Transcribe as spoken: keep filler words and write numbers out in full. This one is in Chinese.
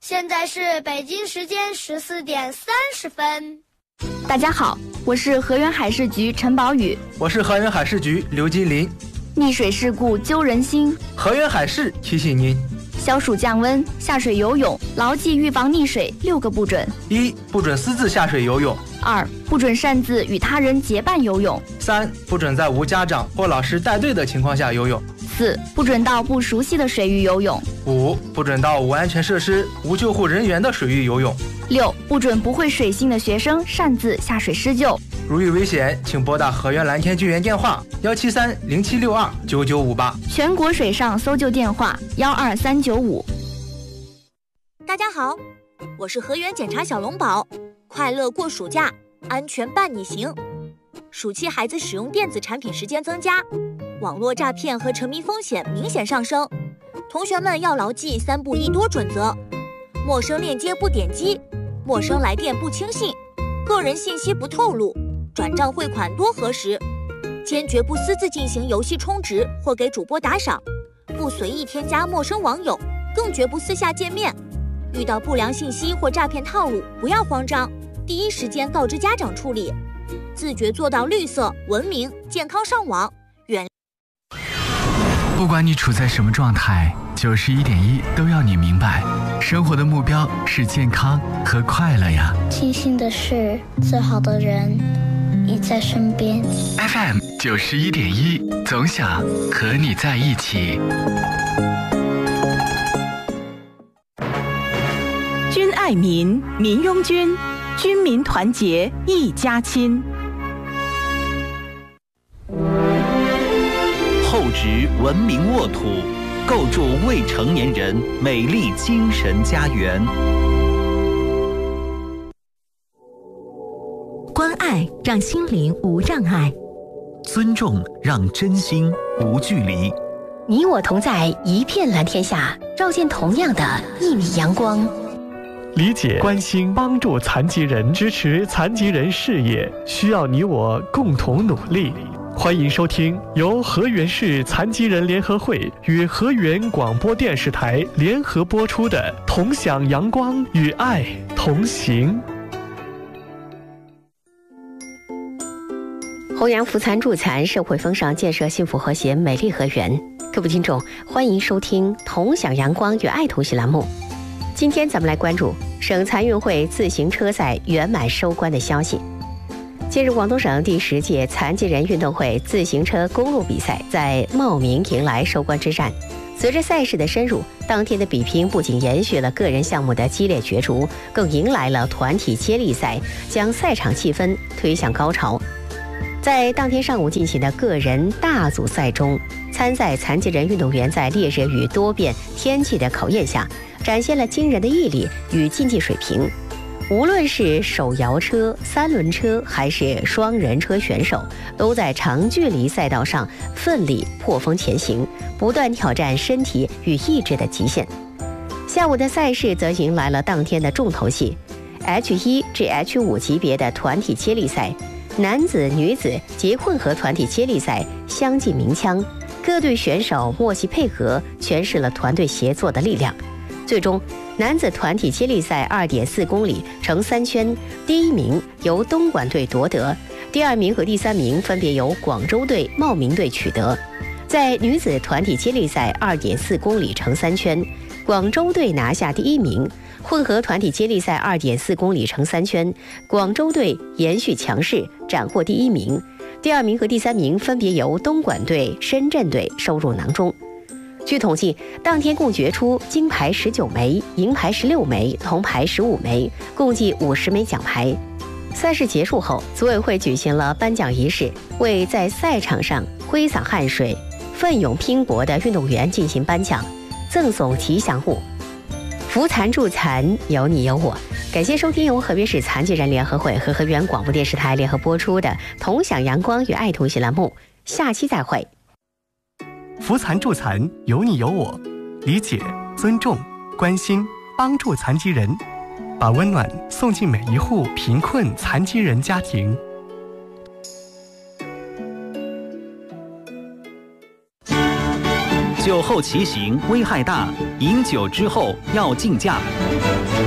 现在是北京时间十四点三十分。 大家好，我是河源海事局陈宝宇。 我是河源海事局刘金林。 溺水事故揪人心， 河源海事提醒您： 消暑降温，下水游泳，牢记预防溺水六个不准： 一、不准私自下水游泳； 二、不准擅自与他人结伴游泳； 三、不准在无家长或老师带队的情况下游泳； 四、不准到不熟悉的水域游泳； 五、不准到无安全设施、无救护人员的水域游泳； 六、不准不会水性的学生擅自下水施救。 如遇危险，请拨打河源蓝天救援电话幺七三零七六二九九五八， 全国水上搜救电话幺二三九五。 大家好，我是河源检查小龙宝，快乐过暑假，安全伴你行。暑期孩子使用电子产品时间增加，网络诈骗和沉迷风险明显上升，同学们要牢记三不一多准则：陌生链接不点击，陌生来电不轻信，个人信息不透露，转账汇款多核实，坚决不私自进行游戏充值或给主播打赏，不随意添加陌生网友，更绝不私下见面。遇到不良信息或诈骗套路，不要慌张，第一时间告知家长处理，自觉做到绿色、文明、健康上网，远。 不管你处在什么状态，九十一点一都要你明白，生活的目标是健康和快乐呀。 庆幸的是，最好的人你在身边。 F M 九十一点一，总想和你在一起。 君爱民，民拥军，军民团结一家亲。 厚植文明沃土，构筑未成年人美丽精神家园。 关爱让心灵无障碍， 尊重让真心无距离。 你我同在一片蓝天下，照见同样的一米阳光。 理解、关心、帮助残疾人，支持残疾人事业，需要你我共同努力。欢迎收听由河源市残疾人联合会与河源广播电视台联合播出的《同享阳光与爱同行》。 弘扬扶残助残，社会风尚，建设幸福和谐美丽河源。各位听众，欢迎收听《同享阳光与爱同行》栏目。今天咱们来关注省残运会自行车赛圆满收官的消息。近日，广东省第十届残疾人运动会自行车公路比赛在茂名迎来收官之战。随着赛事的深入，当天的比拼不仅延续了个人项目的激烈角逐，更迎来了团体接力赛，将赛场气氛推向高潮。在当天上午进行的个人大组赛中，参赛残疾人运动员在烈日与多变天气的考验下，展现了惊人的毅力与竞技水平。无论是手摇车、三轮车还是双人车选手，都在长距离赛道上奋力破风前行，不断挑战身体与意志的极限。下午的赛事则迎来了当天的重头戏 H 一 至 H 五 级别的团体接力赛，男子、女子及混合团体接力赛相继鸣枪，各队选手默契配合，诠释了团队协作的力量。最终，男子团体接力赛 二点四公里乘三圈，第一名由东莞队夺得，第二名和第三名分别由广州队、茂名队取得。在女子团体接力赛 二点四公里乘三圈，广州队拿下第一名。混合团体接力赛 二点四公里乘三圈，广州队延续强势，斩获第一名。第二名和第三名分别由东莞队、深圳队收入囊中。据统计，当天共决出金牌十九枚、银牌十六枚、铜牌十五枚，共计五十枚奖牌。赛事结束后，组委会举行了颁奖仪式，为在赛场上挥洒汗水、奋勇拼搏的运动员进行颁奖，赠送吉祥物。扶残助残，有你有我。感谢收听由河源市残疾人联合会和河源广播电视台联合播出的《同享阳光与爱同行》栏目，下期再会。 扶残助残，有你有我，理解、尊重、关心、帮助残疾人，把温暖送进每一户贫困残疾人家庭。 酒后骑行危害大，饮酒之后要禁驾。